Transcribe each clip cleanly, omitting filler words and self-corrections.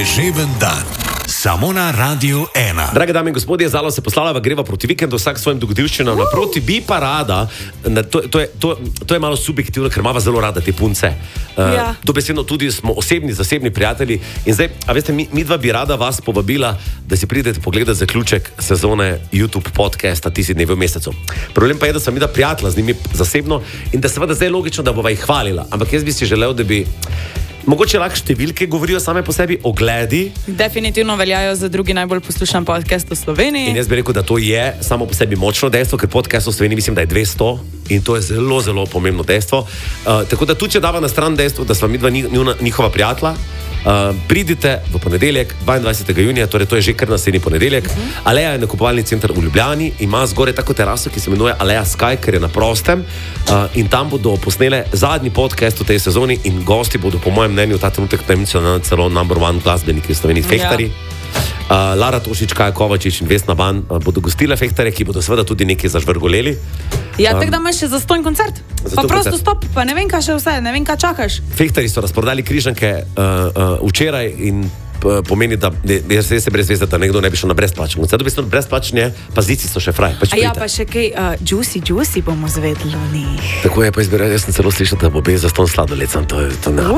Živen dan. Samo na Radiu 1. Drage dame in gospodje, Zalo se poslala, greva proti vikendu, vsak svojim dogodivščinam naproti, bi pa rada, to je malo subjektivno, ker imava zelo rada te punce. Dobesedno tudi smo osebni, zasebni prijatelji in zdaj, a veste, mi dva bi rada vas povabila, da si pridete pogledati zaključek sezone YouTube podcasta Ti si dnevi v mesecu. Problem pa je, da sem mi da prijatelja z njimi zasebno in da seveda zdaj je logično, da bova jih hvalila, ampak jaz bi si želel, da bi mogoče lahko številke govorijo same po sebi, ogledi. Definitivno veljajo za drugi najbolj poslušan podcast v Sloveniji. In jaz bi rekel, da to je samo po sebi močno dejstvo, ker podcast v Sloveniji mislim, da je 200 in to je zelo, zelo pomembno dejstvo. Tako da tudi, če dava na stran dejstvo, da sva midva njihova prijatelja, pridite v ponedeljek, 22. junija, torej to je že kar naslednji ponedeljek. Aleja je nakupovalni center v Ljubljani, ima zgoraj tako teraso, ki se imenuje Aleja Sky, ker je na prostem in tam bodo posnele zadnji podcast v tej sezoni in gosti bodo po mojem mnenju ta trenutek nacionalno celo number one glasbeniki v Sloveniji, Fehtari. Lara Tošič, Kaja Kovačič in Vesna Ban bodo gostile Fehtare, ki bodo seveda tudi nekaj zažvrgoleli. Ja, tako da imaš še zastonj koncert. Pa prosto stop, pa ne vem, kaj še vse, ne vem, kaj čakaš. Fehtari so razprodali križanke včeraj in pomeni, da jaz se brez veze, da nekdo ne bi šel na brezplačen koncert. Dobesedno brezplačen je, pa zici so še fraj. Pa še kaj, juicy bomo zvedli o njih. Tako je, pa izbirati, jaz sem celo slišal, da bo bez zastonj sladoled, to ne.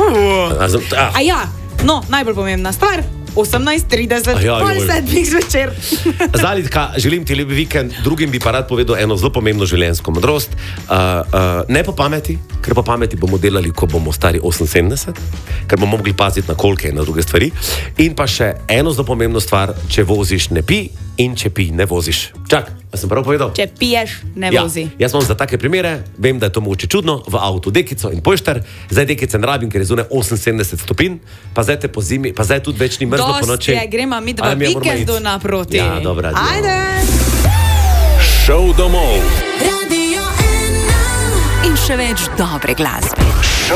No, najbolj pomembna stvar, 18:30, pol 7 zvečer. Zalitka, želim ti lep vikend, drugim bi pa rad povedal eno zelo pomembno življenjsko modrost. Ne po pameti, ker po pameti bomo delali, ko bomo stari 78, ker bomo mogli paziti na kolke in na druge stvari. In pa še eno zelo pomembno stvar, če voziš, ne pi in če pi, ne voziš. Čak, a sem prav povedal? Če piješ, ne vozi. Jaz imam za take primere, vem, da je to mogoče čudno, v avtu dekico in pojšter, zdaj dekice ne rabim, ker je zunaj 78 stopinj, pa zdaj te po zimi, pa zdaj tudi več ni mrzlo po noči. Dosti je, gremo mi dva vikendu naproti. Ja, dobra. Ajde! Šov domov. Radio 1 in še več dobre glasbe.